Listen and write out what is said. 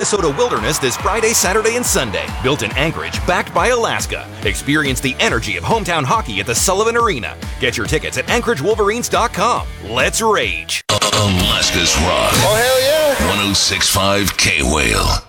Minnesota wilderness this Friday, Saturday, and Sunday. Built in Anchorage, backed by Alaska. Experience the energy of hometown hockey at the Sullivan Arena. Get your tickets at AnchorageWolverines.com. Let's rage. Alaska's Rock. Oh, hell yeah. 106.5 K-Whale.